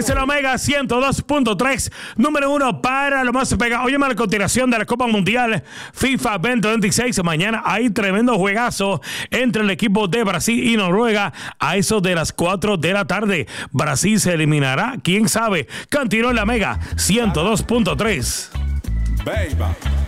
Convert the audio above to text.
Es la Mega 102.3, número 1 para lo más pegado. Oye, a la continuación de la Copa Mundial FIFA 2026. Mañana hay tremendo juegazo entre el equipo de Brasil y Noruega a eso de las 4 de la tarde. Brasil se eliminará, quién sabe. Continúa en la Mega 102.3. Baby.